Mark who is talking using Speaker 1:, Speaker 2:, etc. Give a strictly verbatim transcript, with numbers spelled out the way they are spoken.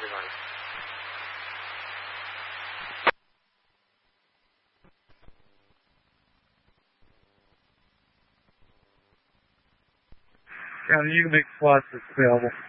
Speaker 1: device.
Speaker 2: Yeah, you can make slots that's available.